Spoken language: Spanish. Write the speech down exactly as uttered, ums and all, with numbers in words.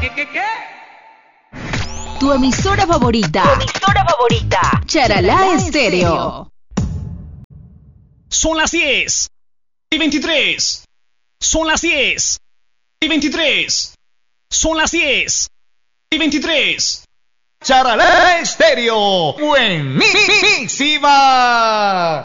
¿Qué, qué, qué? Tu emisora favorita. Tu emisora favorita. Charalá, Charalá Estéreo. Son las diez y veintitrés. Son las diez y veintitrés. Son las diez y veintitrés. Charalá Estéreo. Buenísima.